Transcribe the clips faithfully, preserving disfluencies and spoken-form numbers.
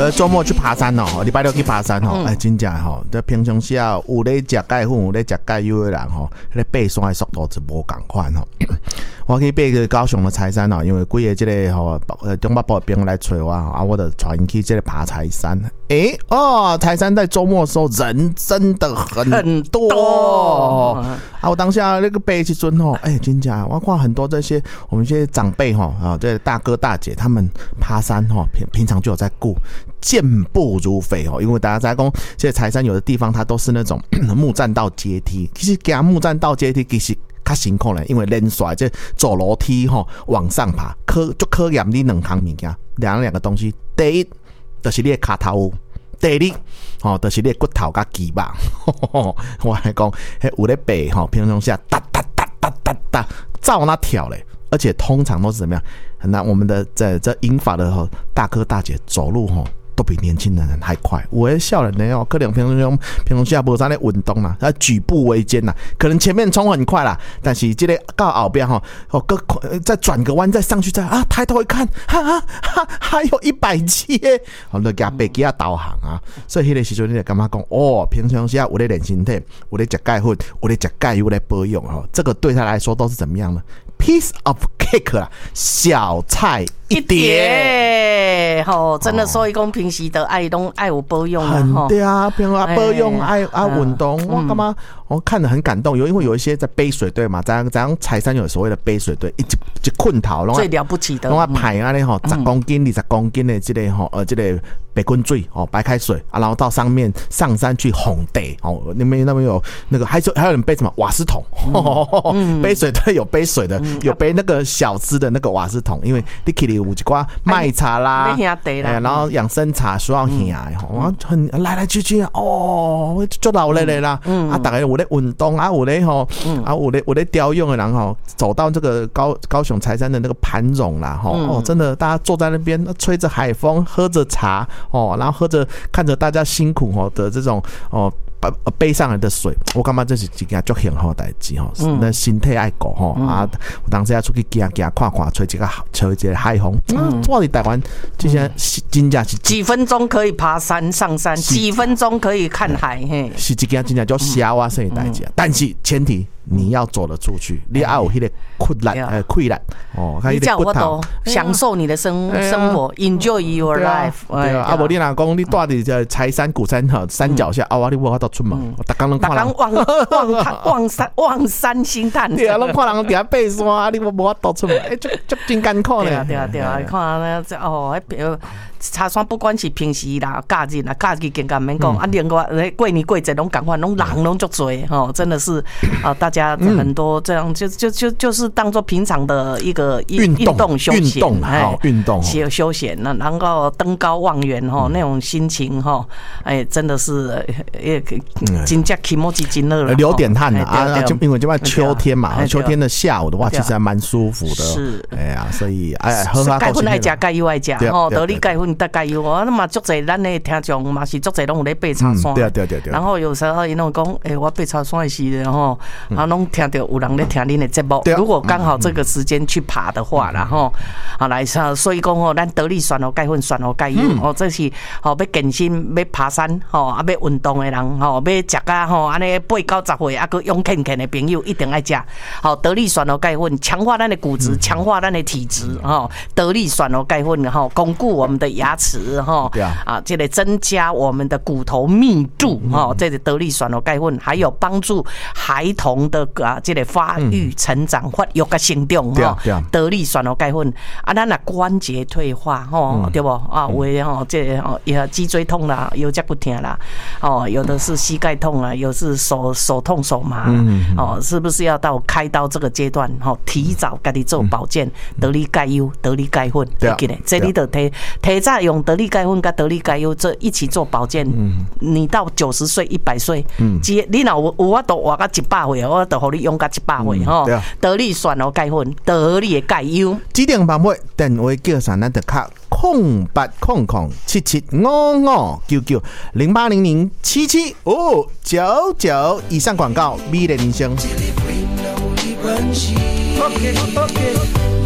呃，周末去爬山哦，礼拜六去爬山哦，哎、嗯，真正吼，在平常时啊，有咧食钙粉，有咧食钙油的人吼，咧爬山的速度是无共款吼。我去爬个高雄的柴山哦，因为几个这个吼，呃，中北部的朋友来找我啊，我就带因去这个爬柴山。诶、欸，哦，柴山在周末的时候人真的很多，很多啊！我当下那个爬一阵吼，哎、欸，真正我看很多这些我们这些长辈吼啊，这大哥大姐他们爬山吼，平平常就有在顾。健步如飞哦，因为大家在讲，这柴山有的地方它都是那种木栈道阶梯，其实行木栈道阶梯其实较辛苦嘞，因为连续这走楼梯吼往上爬，考就考验你两项物件，两两个东西，第一就是你的脚头，第二吼就是你的骨头甲肌肉。我来讲，有咧爬吼，平常下哒哒哒哒哒哒，照那跳嘞。而且通常都是怎么样？那我们的这这银发的吼大哥大姐走路吼都比年轻人还快。我的少年呢哦，可能平常平常下无啥咧运动啦，他举步维艰啦，可能前面冲很快啦，但是这个到后边吼哦，个再转个弯再上去再啊，抬头一看，哈哈哈，还有一百七耶！好，就加飞机啊导航啊，所以迄个时阵你就感觉讲哦，平常时有咧练身体，有咧食钙粉，有咧食钙油来保养吼，这个对他来说都是怎么样呢？Piece of cake 啦，小菜一碟。 吼，真的，所以讲平时的爱都爱有保养啊， 对啊，平常保养爱爱运动，我干嘛？我看得很感动，有因为有一些在背水队嘛，咱咱柴山有所谓的背水队，一一困头， 最了不起的， 拢啊排安尼吼，十公斤、二十公斤的这个吼，呃，这个白滚水哦，白开水啊，然后到上面上山去烘地哦，那边那边有那个，还有还有人背什么瓦斯桶，嗯、背水队有背水的，嗯、有背那个小资的那个瓦斯桶，因为你可以有一挂麦茶啦，哎、然后养生茶需要喝啊，嗯、很来来去去啊，哦，就老累累啦，嗯、啊，大概有咧运动啊，有咧吼，嗯、啊，有咧有咧雕用的人吼，走到这个高高雄柴山的那个盘涌啦，吼、嗯，哦，真的，大家坐在那边吹着海风，喝着茶。哦，然后喝着看着大家辛苦哦的这种哦背上来的水，我感觉这是一件足幸福的代志吼。那身体爱顾吼啊，我当时要出去行行看看，吹一个吹一个海风。嗯，我伫台湾这些真正是几分钟可以爬山上山，几分钟可以看海，嘿， 是一件真正叫奢华性的代志。但是前提你要走得出去，你要有迄个困难呃困难哦， 你叫我都享受你的生生活 ，enjoy your life。 对啊，啊无你若讲你住伫这柴山古山哈山脚下，啊我你无法度出门，逐工拢看人望望望山望山兴叹。 对啊，拢看人伫遐爬山，啊你无无法度出门，哎，足足真艰苦呢。 对啊对啊对啊，看那这哦，迄茶山不管是平时啦、假日啦、假日更加免讲，啊另外过年过节拢共款，拢人拢足多吼，真的是啊，大家很多这样就就就就是当做平常的一个运动休闲， 运动好运动休休闲，那然后登高望远吼，那种心情吼，哎，真的是也真正起毛几斤了， 流点汗啊，就因为这边秋天嘛，秋天的下午的话，其实还蛮舒服的，是，哎呀，所以哎，喝喝钙粉爱食，钙油爱食，吼，得力钙粉。大概有啊，那么足侪咱的听众嘛是足侪拢有咧爬茶山， 对对对对。 然后有时候伊拢讲，诶，我爬茶山的时然后，然后拢听到有人咧听恁的节目。如果刚好这个时间去爬的话，然后好来上，所以讲哦，咱得力选哦钙粉选哦钙油哦，这是哦要健身要爬山吼啊要运动的人吼要食啊吼安尼八九十岁啊个勇健健的朋友一定爱食。好，得力选哦钙粉强化咱的骨质，强化咱的体质吼。得力选哦钙粉吼巩固我们的牙齿哈，啊，这个增加我们的骨头密度哈，这个得力选哦钙粉，还有帮助孩童的啊这个发育成长、发育个成长哈。得力选哦钙粉啊，咱啊关节退化哈，对不啊？有的哈，这哦也脊椎痛啦，有脚骨痛啦，哦，有的是膝盖痛啦，有的是手手痛手麻，哦，是不是要到开刀这个阶段？哈，提早给你做保健，得力钙油、得力钙粉，记得这里的提提早用得力钙粉跟得力钙油这一起做保健，你到九十岁、一百岁，只你若有有我都活到一百岁，我都互你用到一百岁吼。得力选哦钙粉，得力的钙油。 指定版本电话叫上咱的卡空八空空七七五五九九零八零零七七五九九。以上广告，美丽人生。OK OK。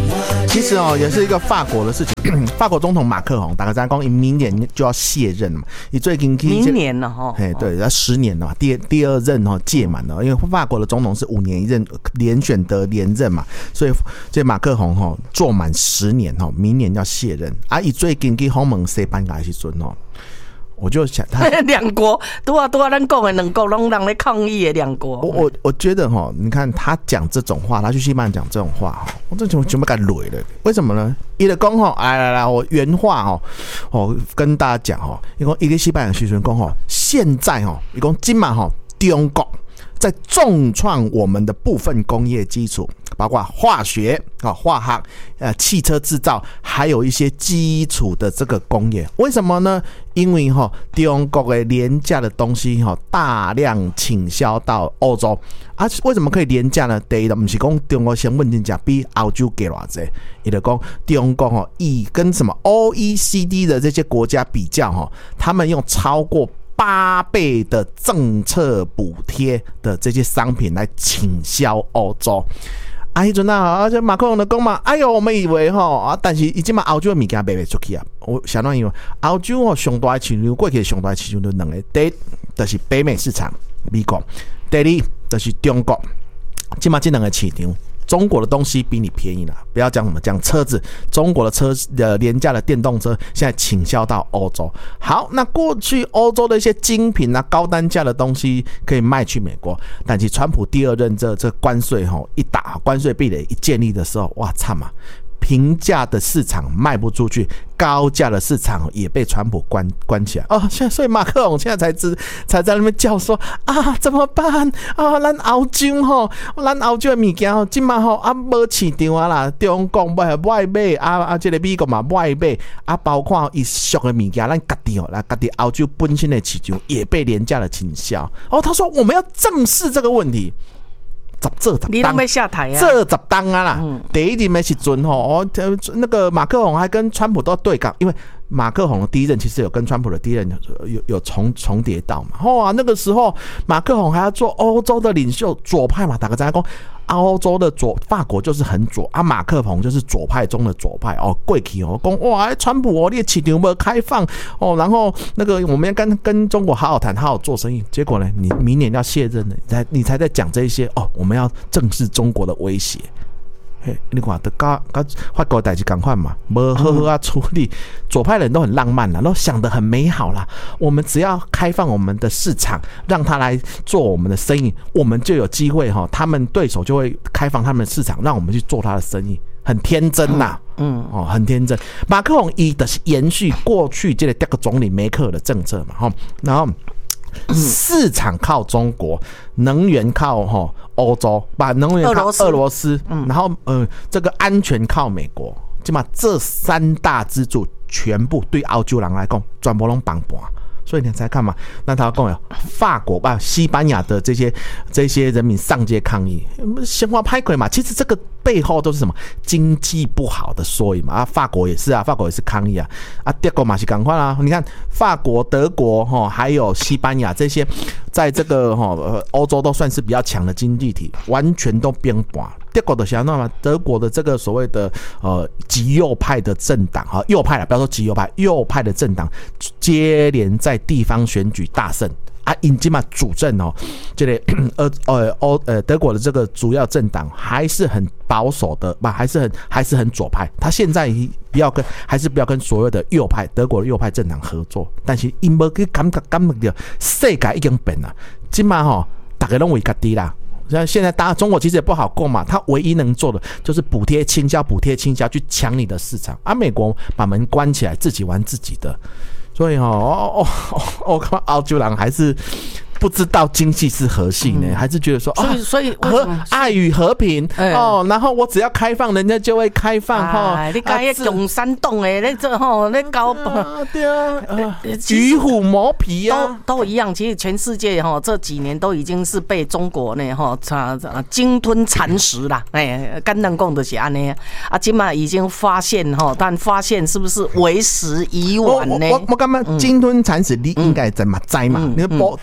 其实哦，也是一个法国的事情。法国总统马克宏，大家知道，明年就要卸任了嘛。你最近明年了哈， 哎，对，要十年了，第第二任哈届满了，因为法国的总统是五年一任，连选得连任嘛，所以这马克宏哈做满十年哈，明年要卸任。啊，以最近去访问西班牙的时阵哦。我就想他两国都啊都啊，咱讲的两国拢人来抗议的两国。 我我我觉得哈，你看他讲这种话，他去西班牙讲这种话哈，我这全全部给他累了。为什么呢？伊就讲哈，来来来，我原话哈，哦跟大家讲哈，伊讲一个西班牙学生讲哈，现在哈，伊讲今嘛哈，中国在重创我们的部分工业基础，包括化学啊、化学、呃、汽车制造，还有一些基础的这个工业。为什么呢？因为哈，中国的廉价的东西哈，大量倾销到欧洲啊。为什么可以廉价呢？第一，不是讲中国成本真正比欧洲低偌济，也就讲中国哈，以跟什么 O E C D 的这些国家比较哈，他们用超过八倍的政策补贴的这些商品来倾销欧洲。啊，迄阵啊，而且马克龙就讲嘛，哎呦，我们以为吼啊，但是已经嘛欧洲的物件卖不出去啊。我想到因为欧洲哦，上大的市场，过去上大的市场就两个，第一就是北美市场，美国；第二就是中国。今嘛这两个市场。中国的东西比你便宜了，不要讲什么讲车子，中国的车的廉价的电动车现在倾销到欧洲。好，那过去欧洲的一些精品啊、高单价的东西可以卖去美国，但是川普第二任这这关税吼一打，关税壁垒一建立的时候，哇操嘛！平价的市场卖不出去，高价的市场也被川普关关起来哦。现在所以马克龙现在才知才在那边叫说啊，怎么办啊？咱欧洲吼，咱欧洲的物件吼，今嘛吼啊无市场啊啦，中国买买买啊啊，这个美国嘛买买啊，包括一俗的物件，咱家己哦，咱家己欧洲本身的市场也被廉价的倾销。哦，他说我们要正视这个问题。十这十你都没下台啊？ 这十当啊啦！嗯、第一任的时阵吼，哦，那个马克宏还跟川普都对杠，因为马克宏的第一任其实有跟川普的第一任有有重重叠到嘛。哇、哦，那个时候马克宏还要做欧洲的领袖，左派嘛，大家在讲欧洲的左，法国就是很左啊，马克宏就是左派中的左派哦。过去哦，讲哇，川普哦，你的市场没开放哦，然后那个我们要跟跟中国好好谈，好好做生意。结果呢，你明年要卸任了，你才你才在讲这些哦，我们要正视中国的威胁。嘿，你看，得跟跟法国代志赶快嘛，没好好啊处理。左派人都很浪漫啦，都想得很美好啦。我们只要开放我们的市场，让他来做我们的生意，我们就有机会哈。他们对手就会开放他们的市场，让我们去做他的生意，很天真呐。嗯，哦，很天真。马克宏伊的是延续过去这个德国总理梅克尔的政策嘛，哈，然后。市场靠中国，能源靠哈欧洲，把能源靠俄罗斯，然后呃这个安全靠美国，起码这三大支柱全部对欧洲人来讲，全部拢绑盘。所以你才看嘛，那他讲有法国吧、西班牙的这些这些人民上街抗议，鲜花拍鬼嘛。其实这个背后都是什么经济不好的缩影嘛。啊，法国也是啊，法国也是抗议啊。啊，德国嘛是赶快啦。你看法国、德国哈，还有西班牙这些，在这个哈欧洲都算是比较强的经济体，完全都变盘。德国的想到嘛，德国的这个所谓的呃极右派的政党哈，右派啦，不要说极右派，右派的政党接连在地方选举大胜啊，因今嘛主政哦，这个呃呃欧呃德国的这个主要政党还是很保守的吧，还是很还是很左派。他现在不要跟还是不要跟所有的右派德国的右派政党合作，但是因无去感觉感觉到世界已经变了，今嘛吼大家拢为家己啦。现在大家中国其实也不好过嘛，他唯一能做的就是补贴倾销，补贴倾销去抢你的市场，啊，美国把门关起来，自己玩自己的，所以哦哦哦，我看澳洲人还是不知道经济是何性呢、嗯，还是觉得说， 所以所以和爱与和平、欸、哦，然后我只要开放，人家就会开放哈、 哎。你讲迄共山洞诶，你这吼，你搞对啊，呃、与虎谋皮啊， 都都一样。其实全世界哈这几年都已经是被中国呢哈鲸吞蚕食啦，哎，干能讲就是安尼啊，今嘛已经发现哈，但发现是不是为时已晚呢？ 我我我感觉鲸吞蚕食，你应该怎么知嘛？你保中国保。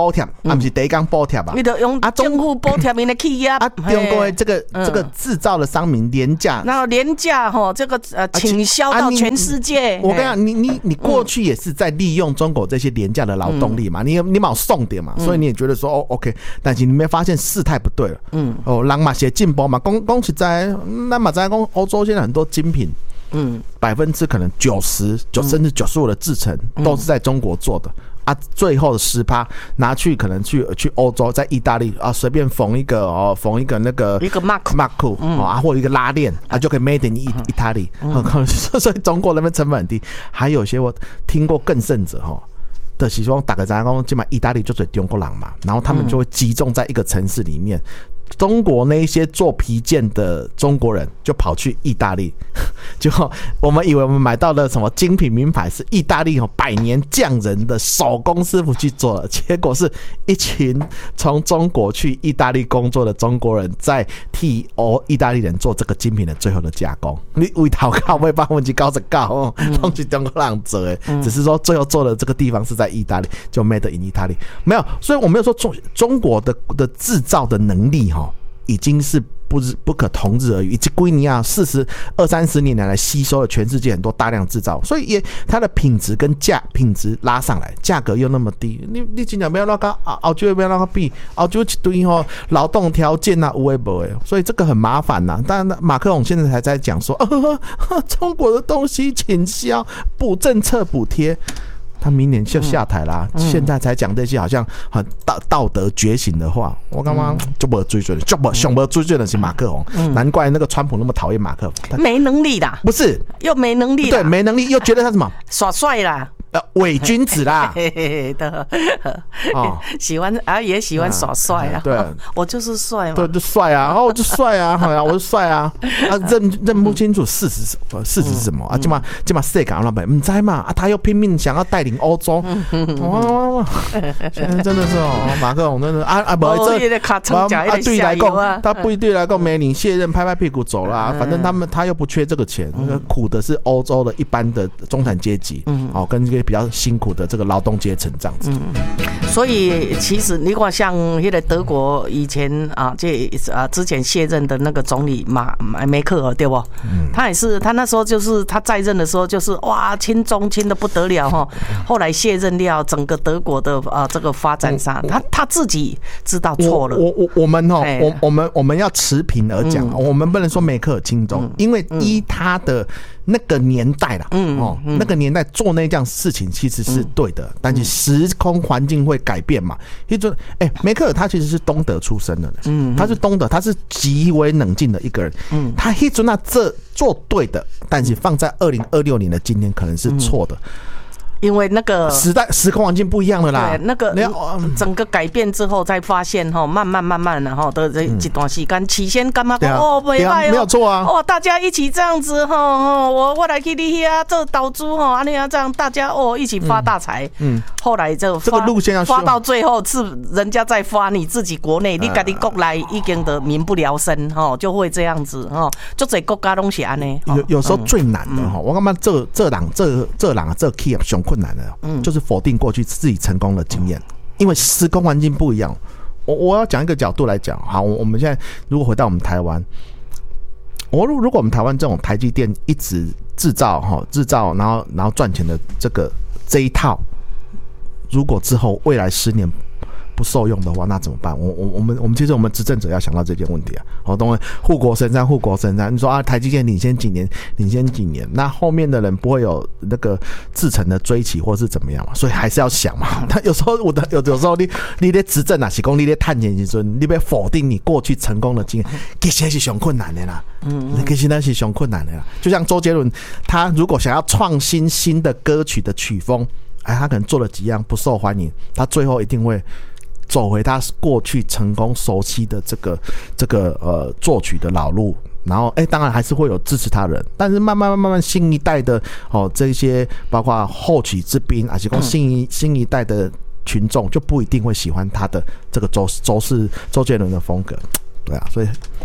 补贴，啊，不是第一工补贴吧？ 你得用政府补贴因的企业啊，中国的这个这个制造的商品廉价， 然后廉价哈，这个呃倾销到全世界。 我跟你讲，你你你过去也是在利用中国这些廉价的劳动力嘛，你你冇送点嘛，所以你也觉得说哦 OK， 但是你没发现事态不对了，嗯，哦，人嘛写进步嘛，讲讲实在，那嘛在讲欧洲现在很多精品。嗯，百分之可能九十九甚至九十五的制成都是在中国做的、嗯、啊，最后的十趴拿去可能去去欧洲，在意大利啊随便缝一个哦，缝一个那个一个 mark mark、嗯、啊，或者一个拉链啊，就可以 made in Italy，、嗯、所以中国那边成本很低。还有些我听过更甚者哈。的是说，大概咱讲，今嘛意大利就是中国人嘛，然后他们就会集中在一个城市里面。中国那一些做皮件的中国人就跑去意大利，就我们以为我们买到的什么精品名牌是意大利百年匠人的手工师傅去做的，结果是一群从中国去意大利工作的中国人在替欧意大利人做这个精品的最后的加工。你为头靠尾百分之九十九都是中国人做的，只是说最后做的这个地方是在意大利，就 made in Italy。没有，所以我没有说中中国的的制造的能力哈。已经是不不可同日而语，以及圭尼亚四十二三十年来吸收了全世界很多大量制造，所以也它的品质跟价品质拉上来，价格又那么低，你你真的不要那个澳洲不要那个比澳洲一堆吼劳动条件啊无为不为，所以这个很麻烦呐、啊。当然，马克龙现在还在讲说，呃、中国的东西倾销补政策补贴。他明年就下台啦、嗯，现在才讲这些好像很道道德觉醒的话，我刚刚就没追追，就没想不追追的是马克宏、嗯，难怪那个川普那么讨厌马克宏， 没能力啦， 不是又没能力啦， 对，没能力又觉得他什么耍帅啦。 伪君子啦， 的哦，喜欢啊，也喜欢耍帅啊。对，我就是帅嘛。 对，就帅啊，哦，我就帅啊，好呀，我就帅啊。啊，认认不清楚事实，事实是什么啊？今嘛今嘛世界老板唔知嘛啊，他又拼命想要带领欧洲。哇哇哇！现在真的是哦，马克龙真的啊啊，不，这啊对来讲，他不对来讲，没你卸任，拍拍屁股走了。反正他们他又不缺这个钱，苦的是欧洲的一般的中产阶级。嗯，哦，跟这个。比较辛苦的这个劳动阶层这样子， 嗯，所以其实你看像那个德国以前啊，这啊之前卸任的那个总理马梅克尔对不？嗯，他也是，他那时候就是他在任的时候就是哇亲中亲的不得了哈，后来卸任掉，整个德国的啊这个发展上，他他自己知道错了。 我我我们哈，我我们我们要持平而讲、嗯，我们不能说梅克尔亲中、嗯，因为依他的。那个年代啦，嗯哦、嗯，那个年代做那件事情其实是对的，嗯、但是时空环境会改变嘛。一种，哎，梅克尔他其实是东德出生的，嗯，他是东德，他是极为冷静的一个人，嗯，他一直那这做对的，但是放在二零二六年的今天可能是错的。嗯， 因为那个时代时空环境不一样了啦， 对，那个整个改变之后，才发现哈，慢慢慢慢然后的这一段时间，起先干嘛哦，没没有错啊， 哦，大家一起这样子哈，我我来去你遐做岛主哈，安尼啊这样大家哦一起发大财，嗯，后来就这个路线要发到最后是人家在发，你自己国内你家己国内已经的民不聊生哈，就会这样子哈，就这国家东西安尼， 有有时候最难的哈，我感觉这这人这这人这 key 上困难的，嗯，就是否定过去自己成功的经验，因为时空环境不一样。我我要讲一个角度来讲，好，我们现在如果回到我们台湾，我如如果我们台湾这种台积电一直制造哈制造，然后然后赚钱的这个这一套，如果之后未来十年不受用的话，那怎么办？我我我们我们其实我们执政者要想到这件问题啊。好，当然护国神山，护国神山。你说啊，台积电领先几年，领先几年，那后面的人不会有那个制程的追起，或是怎么样嘛？所以还是要想嘛。他有时候我的有有时候你你的执政啊，是讲你的探险时阵，你被否定你过去成功的经验，其实是上困难的啦。嗯，其实那是上困难的啦。就像周杰伦，他如果想要创新新的歌曲的曲风，哎，他可能做了几样不受欢迎，他最后一定会走回他过去成功熟悉的这个这个呃作曲的老路，然后哎、欸，当然还是会有支持他的人，但是慢慢慢慢新一代的哦这些包括后起之兵，还是说新一新一代的群众就不一定会喜欢他的这个周周氏周杰伦的风格，对啊，所以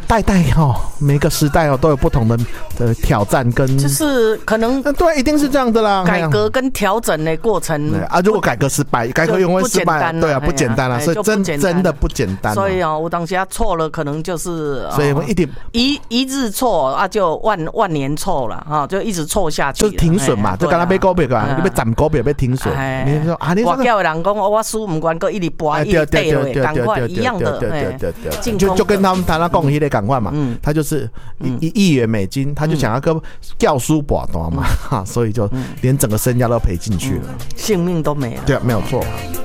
代代哦，每个时代哦都有不同的的挑战跟， 就是可能对，一定是这样的啦。 改革跟调整的过程啊，如果改革失败，改革永远失败，对啊，不简单了，所以真真的不简单。 所以哦，我当时啊错了，可能就是， 所以我一定一一日错啊，就万万年错了啊，就一直错下去， 就是停损嘛，就刚才买股票啊，你要涨股票要停损，你说啊，你我叫人讲，我输唔关个一直博一直跌的，赶快一样的， 对对对对，就就跟他们谈到讲迄个赶快嘛，他就是一亿元美金，他就想要个教书博多嘛，哈，所以就连整个身家都赔进去了， 性命都没了， 对，没有错。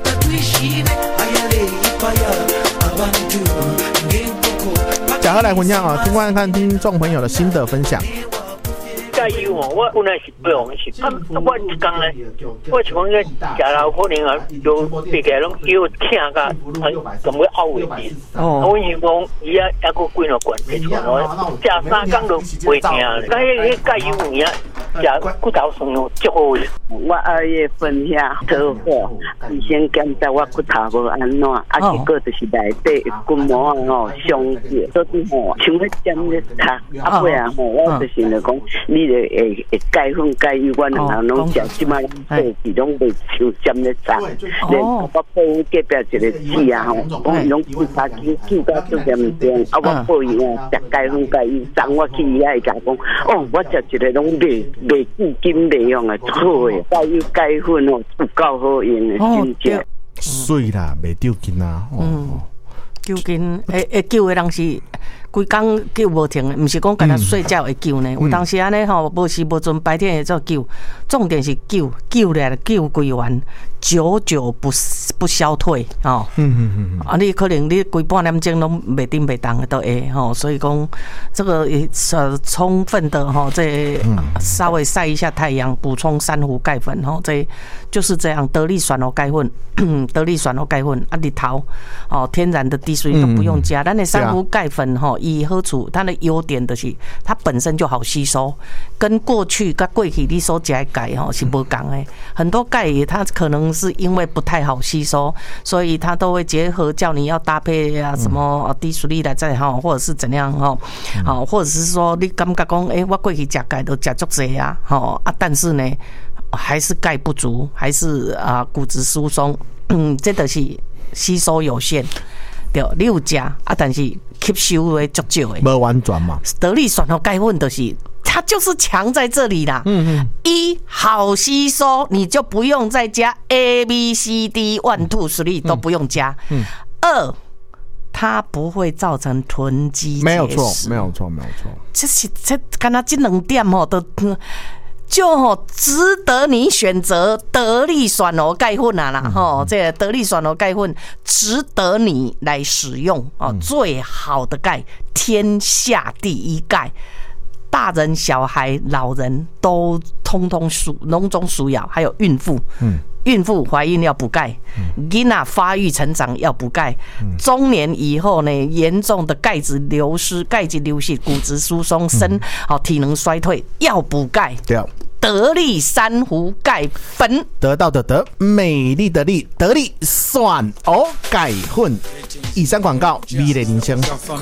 假贺来分享啊，听观看听众朋友的心得分享。 加油哦！我本来是不用是，啊，我一讲呢，我是讲个食老可能啊，就别个拢叫疼个，咁个拗为止。哦，我是讲伊啊，还佫几落罐摕出来，食三工都袂疼。咁迄迄加油呀，食骨头酸哦，足好诶。 我二月份遐车祸，医生检查我骨头无安怎，啊，结果就是内底骨膜啊吼伤血，所以吼像咧针咧插，啊尾啊吼，我就是来讲，你著会会钙粉钙油，我两人拢食，即摆做是拢袂像针咧插。连我报隔壁一个姊啊吼，我伊拢检查检检到足严重，啊我报伊啊食钙粉钙油，送我去伊遐甲讲，哦，我食一个拢袂袂至今袂用啊，好诶。钙油钙粉哦，有够好用的，真正。 水啦，袂丢筋啊。 嗯，丢筋，会会救的人是规工救无停的，毋是讲干那睡觉会救呢。有当时安尼吼，无时无阵白天会做救，重点是救，救来救归完，久久不不消退哦。嗯嗯嗯。啊，你可能你规半点钟拢袂顶袂动的都会吼，所以讲这个也呃充分的吼，这稍微晒一下太阳，补充珊瑚钙粉吼，这就是这样。得力选哦钙粉，得力选哦钙粉啊，日头哦天然的滴水都不用加，咱的珊瑚钙粉吼。以好处，它的优点就是它本身就好吸收，跟过去跟过去你所吃的钙吼是不同的。很多钙它可能是因为不太好吸收，所以它都会结合叫你要搭配啊什么低水力来再哈，或者是怎样哈，好，或者是说你感觉讲，哎，我过去吃钙都吃足济啊，好啊，但是呢还是钙不足，还是啊骨质疏松，嗯，这都是吸收有限。对，你有吃啊，但是吸收的足少的， 没完全嘛。 得力选哦钙粉就是它就是强在这里啦。嗯嗯。一好吸收，你就不用再加 A B C D one two three 都不用加。嗯。二，它不会造成囤积结石。 没有错，没有错，没有错。 这是这刚刚这两点哦都。就值得你选择得力选哦钙粉啊啦，吼，这个得力选哦钙粉值得你来使用哦，最好的钙，天下第一钙，大人、小孩、老人都通通属笼中属要，还有孕妇，嗯。孕妇怀孕要补钙，囡仔发育成长要补钙，中年以后呢，严重的钙质流失、钙质流失、骨质疏松、身好体能衰退要补钙。 对， 得力珊瑚钙粉， 得到的得，美丽的丽，得力选哦钙粉。以上广告，美丽人生。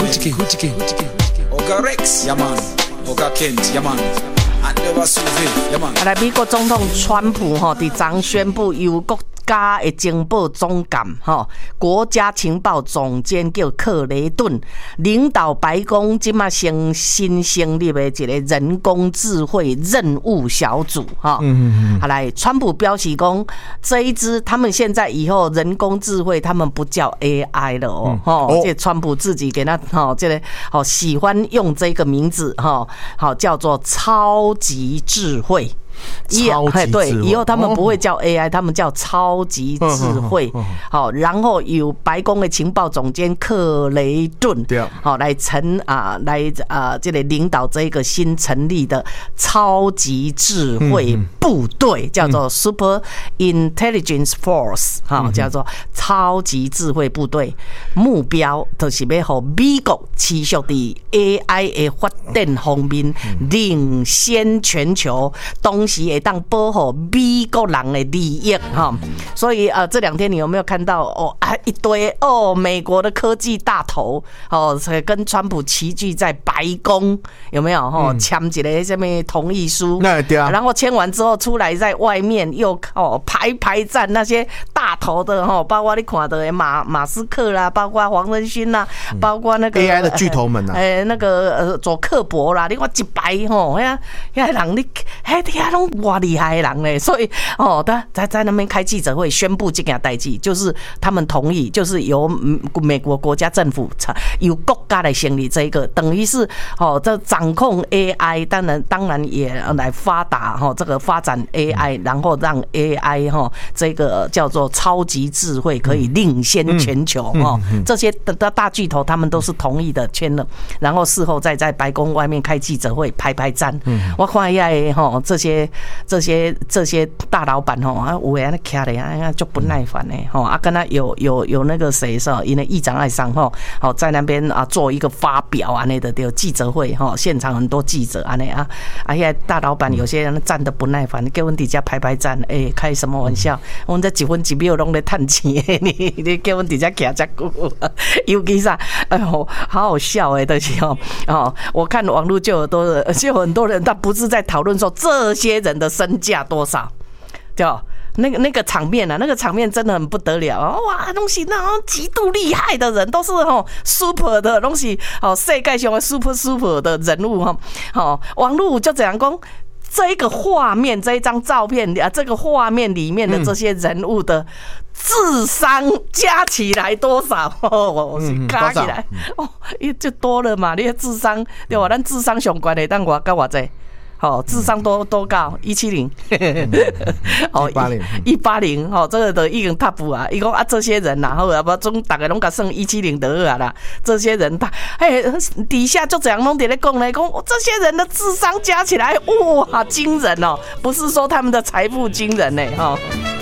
啊！来，美国总统川普吼，伫昨宣布由国家的情报总监吼，国家情报总监叫克雷顿领导白宫，即马先新成立的一个人工智慧任务小组哈。嗯嗯嗯。好来，川普表示讲，这一支他们现在以后人工智慧，他们不叫 A I 了哦。吼、嗯，这川普自己给他吼，这个好喜欢用这个名字哈，好叫做超级智慧。 超级智慧， 对，以后他们不会叫 A I， 他们叫超级智慧。好，然后由白宫的情报总监克雷顿，好来成啊，来啊，这个领导这个新成立的超级智慧部队，叫做 Super Intelligence Force， 好，叫做超级智慧部队。目标就是要让美国持续在 A I 的发展方面领先全球。东时会当保护美国人的利益哈。所以呃，这两天你有没有看到哦啊一堆哦美国的科技大头哦，跟川普齐聚在白宫，有没有哈？签一个什么同意书？ 那对啊。 然后签完之后出来，在外面又哦排排站那些大头的哈，包括你看的马马斯克啦，包括黄仁勋啦，包括那个 A I 的巨头们啊， 哎那个呃佐克伯啦，你看一排吼，遐遐人你遐遐拢哇厉害的人嘞，所以哦，他在在那边开记者会宣布这件代志，就是他们同意，就是由美国国家政府由国家来成立这一个，等于是哦这掌控 A I， 当然当然也来发达哈，这个发展 A I， 然后让 A I 哈这个叫做超级智慧可以领先全球哈，这些的大巨头他们都是同意的签了，然后事后再在白宫外面开记者会拍拍赞。我看一下哈这些这些这些大老板哈啊，有人徛咧啊就不耐烦嘞哈啊，跟他有有有那个谁是吧？因为议长爱上哈，好在那边啊做一个发表啊那的有记者会哈，现场很多记者啊那啊啊，现在大老板有些人站得不耐烦，给我们底下拍拍赞，哎、欸，开什么玩笑？我们这几分几秒拢在叹气，你你给我们底下徛这久，尤其是哎呦，好好笑哎，就是哦哦，我看网络就有多就有很多人，他不是在讨论说这些人的身价多少，对吧？那个那个场面啊，那个场面真的很不得了啊！哇，东西那种极度厉害的人，都是哦 super 的东西哦，世界上的 super super 的人物哈。好，网络就这样讲，这一个画面，这一张照片啊，这个画面里面的这些人物的智商加起来多少？哦，加起来哦，就多了嘛。你的智商对吧？咱智商上高的，但我跟我这。哦，智商多多高？一七零，哦，一八零，一八零，哦，这个的已经 top 啊！伊讲啊，这些人然后啊，不中大概拢甲算一七零得啊啦。这些人他哎，底下就这样拢在咧讲咧，讲这些人的智商加起来，哇，惊人哦！不是说他们的财富惊人呢，哈。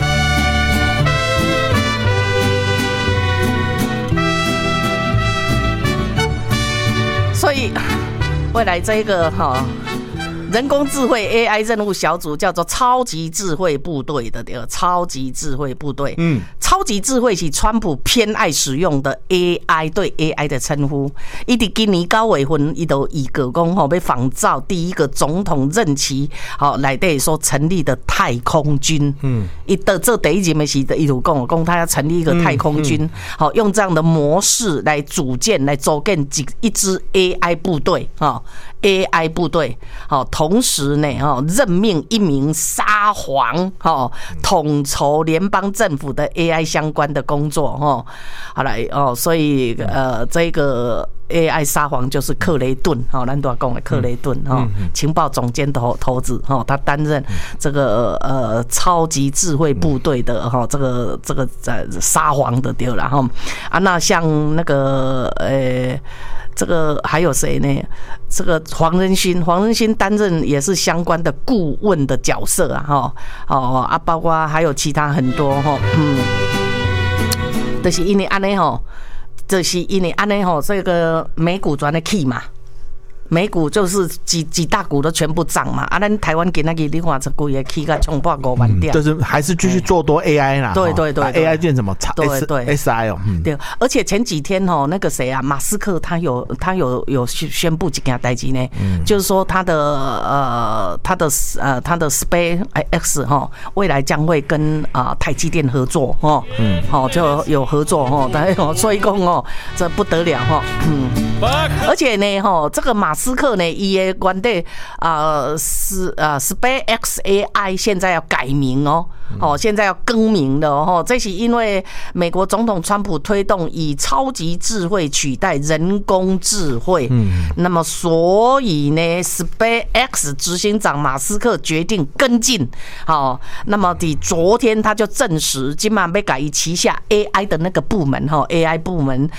所以未来这个哈。人工智慧 A I 任务小组叫做超级智慧部队的，超级智慧部队。嗯，超级智慧是川普偏爱使用的 A I 对 A I 的称呼。伊伫今年九月份，伊就预告讲吼，要仿照第一个总统任期，好内底所成立的太空军。嗯，伊的这第一任的时，伊就讲讲他要成立一个太空军，好、嗯嗯、用这样的模式来组建、来组建一支 A I 部队啊。A I 部队，好，同时呢，哈，任命一名沙皇，哈，统筹联邦政府的 A I 相关的工作，哈，好来哦，所以呃，这个 A I 沙皇就是克雷顿，哈，咱都要讲的克雷顿，哈，情报总监头头子，哈，他担任这个呃超级智慧部队的哈，这个这个呃沙皇的对了哈，啊，那像那个呃。这个还有谁呢？这个黄仁勋，黄仁勋担任也是相关的顾问的角色啊，哈，哦啊，包括还有其他很多哈，嗯，就是因为安尼吼，就是因为安尼吼，这个美股转的起嘛。美股就是几几大股都全部涨嘛，啊，咱台湾今仔日你看这股也起个冲破五万点， 就是还是继续做多 A I 啦， 对对对 ，A I 变什么？ 对对 S I 哦， 对，而且前几天哦，那个谁啊，马斯克他有他有有宣布几件代志呢，就是说他的呃他的呃他的 Space X 哈，未来将会跟啊台积电合作哦，嗯，好就有合作哦，所以讲哦，这不得了哈，嗯，而且呢哈，这个马斯克呢，伊的原底啊是啊 SpaceX A I 现在要改名哦，哦现在要更名了哦，这是因为美国总统川普推动以超级智慧取代人工智慧，嗯，那么所以呢 SpaceX 执行长马斯克决定跟进，好，那么的昨天他就证实，今晚被改以旗下 A I 的那个部门哈 ，A I 部门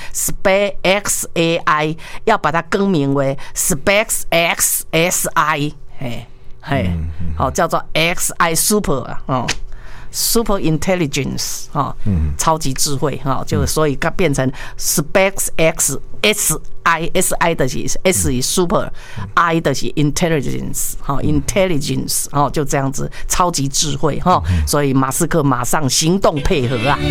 SpaceX A I 要把它更名为SpaceX S I， 嘿，嘿，好，叫做 X I Super 啊，哦， super intelligence 哈，嗯，超级智慧哈，就所以它变成 SpaceX S I S I 的是 S 是 super，I 的是 intelligence 哈 ，intelligence 哈，就这样子超级智慧哈，所以马斯克马上行动配合啊。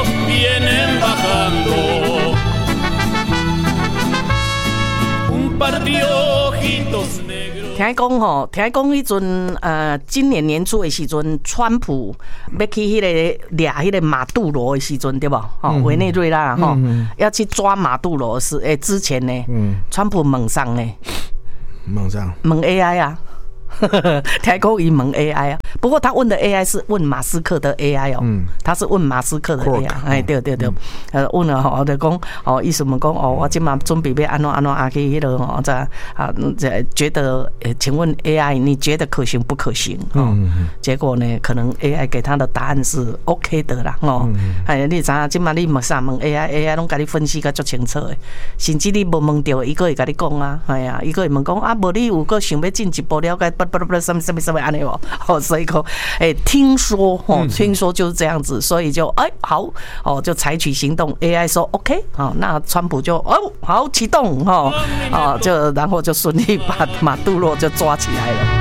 听讲吼，听讲迄阵呃，今年年初的时阵，川普要去迄个掠迄个马杜罗的时阵，对不？吼，委内瑞拉吼，要去抓马杜罗是诶，之前呢，川普问上呢， 问上问 A I 啊。听讲伊问 A I 啊，不过他问的 A I 是问马斯克的 A I 哦，嗯，他是问马斯克的 A I， 哎，对对对，呃，问了吼，就讲哦，意思问讲哦，我今嘛准备要安怎安怎啊去迄个吼，这啊，这觉得，呃，请问 A I 你觉得可行不可行？哦，结果呢，可能 A I 给他的答案是 OK 的啦，哦，哎，你知影今嘛你问啥问 A I，A I 拢甲你分析甲足清楚的，甚至你无问到，伊个会甲你讲啊，哎呀，伊个会问讲啊，无你有个想要进一步了解？不不不，什么什么什么安尼哦，哦，所以讲，哎，听说哦，听说就是这样子，所以就哎好哦，就采取行动。A I 说 OK， 好，那川普就哦好启动哈，哦就然后就顺利把马杜罗就抓起来了。